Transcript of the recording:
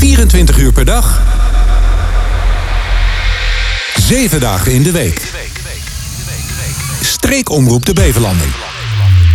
24 uur per dag, 7 dagen in de week. Streekomroep de Beverlanding.